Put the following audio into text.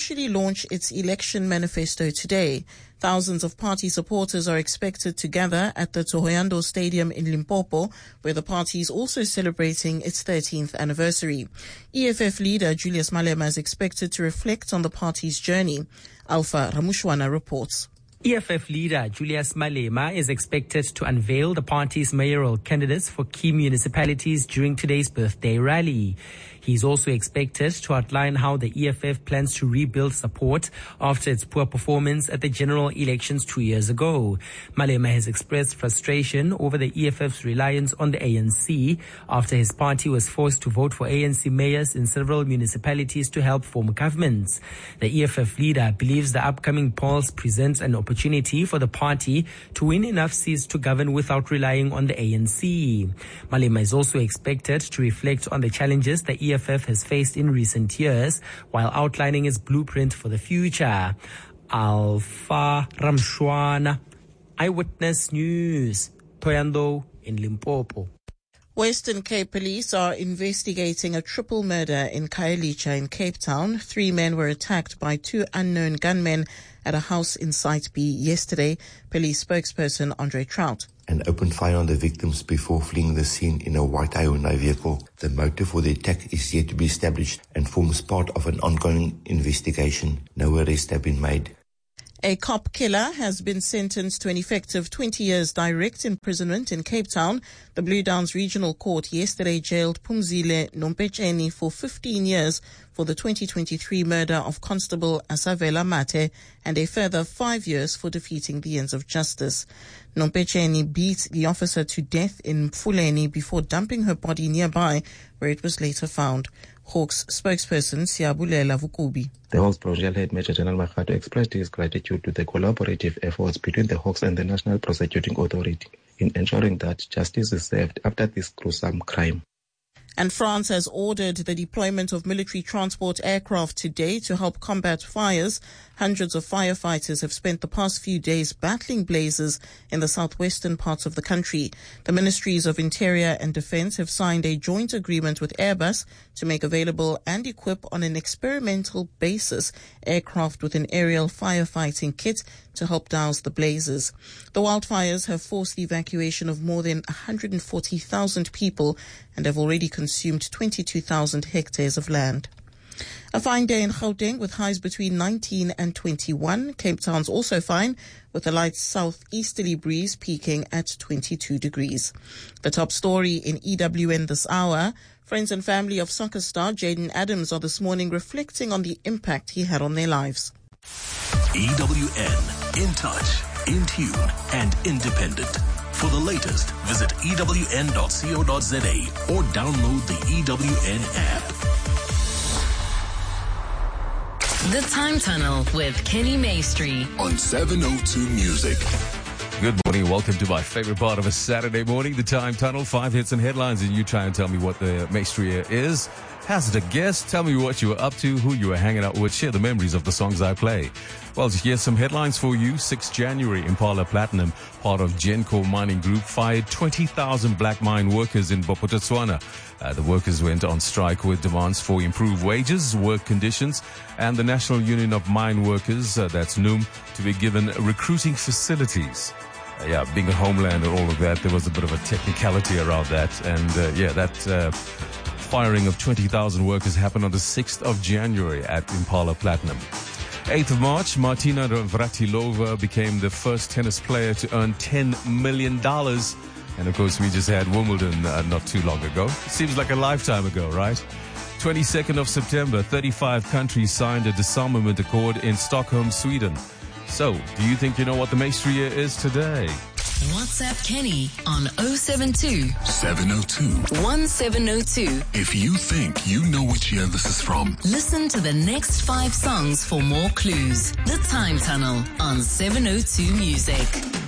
officially launch its election manifesto today. Thousands of party supporters are expected to gather at the Thohoyandou Stadium in Limpopo, where the party is also celebrating its 13th anniversary. EFF leader Julius Malema is expected to reflect on the party's journey. Alpha Ramushwana reports. EFF leader Julius Malema is expected to unveil the party's mayoral candidates for key municipalities during today's birthday rally. He is also expected to outline how the EFF plans to rebuild support after its poor performance at the general elections 2 years ago. Malema has expressed frustration over the EFF's reliance on the ANC after his party was forced to vote for ANC mayors in several municipalities to help form governments. The EFF leader believes the upcoming polls present an opportunity for the party to win enough seats to govern without relying on the ANC. Malema is also expected to reflect on the challenges the EFF has faced in recent years while outlining its blueprint for the future. Alpha Ramshwana, Eyewitness News, Thohoyandou in Limpopo. Western Cape Police are investigating a triple murder in Khayelitsha in Cape Town. 3 men were attacked by 2 unknown gunmen at a house in Site B yesterday, police spokesperson Andre Trout. And opened fire on the victims before fleeing the scene in a white Hyundai vehicle. The motive for the attack is yet to be established and forms part of an ongoing investigation. No arrests have been made. A cop killer has been sentenced to an effective 20 years direct imprisonment in Cape Town. The Blue Downs Regional Court yesterday jailed Phumzile Nompetsheni for 15 years for the 2023 murder of Constable Asavela Mate and a further 5 years for defeating the ends of justice. Nompetsheni beat the officer to death in Mfuleni before dumping her body nearby, where it was later found. Hawks spokesperson Siyabulela Vukubi. The Hawks Provincial Head Major General Makgato expressed his gratitude to the collaborative efforts between the Hawks and the National Prosecuting Authority in ensuring that justice is served after this gruesome crime. And France has ordered the deployment of military transport aircraft today to help combat fires. Hundreds of firefighters have spent the past few days battling blazes in the southwestern parts of the country. The Ministries of Interior and Defense have signed a joint agreement with Airbus to make available and equip on an experimental basis aircraft with an aerial firefighting kit to help douse the blazes. The wildfires have forced the evacuation of more than 140,000 people and have already consumed 22,000 hectares of land. A fine day in Gauteng with highs between 19 and 21. Cape Town's also fine with a light southeasterly breeze peaking at 22 degrees. The top story in EWN this hour. Friends and family of soccer star Jaden Adams are this morning reflecting on the impact he had on their lives. EWN, in touch, in tune, and independent. For the latest, visit ewn.co.za or download the EWN app. The Time Tunnel with Kenny Maestri on 702 Music. Good morning. Welcome to my favorite part of a Saturday morning, the Time Tunnel. 5 hits and headlines, and you try and tell me what the Maestri is. Hazard a guess. Tell me what you were up to, who you were hanging out with. Share the memories of the songs I play. Well, here's some headlines for you. 6 January, Impala Platinum, part of Genco Mining Group, fired 20,000 black mine workers in Bophuthatswana. The workers went on strike with demands for improved wages, work conditions, and the National Union of Mine Workers, that's NUM, to be given recruiting facilities. Being a homeland and all of that, there was a bit of a technicality around that. And that firing of 20,000 workers happened on the 6th of January at Impala Platinum. 8th of March, Martina Navratilova became the first tennis player to earn $10 million. And of course, we just had Wimbledon not too long ago. Seems like a lifetime ago, right? 22nd of September, 35 countries signed a disarmament accord in Stockholm, Sweden. So, do you think you know what the Maestri is today? WhatsApp Kenny on 072 702 1702. If you think you know which year this is from, Listen to the next 5 songs for more clues. The Time Tunnel on 702 Music.